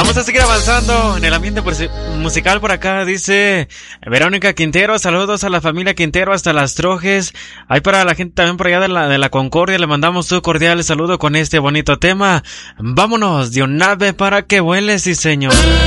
Vamos a seguir avanzando en el ambiente musical por acá. Dice Verónica Quintero, saludos a la familia Quintero hasta Las Trojes. Hay para la gente también por allá de la Concordia. Le mandamos un cordial saludo con este bonito tema. Vámonos de un ave para que vuele, sí señor.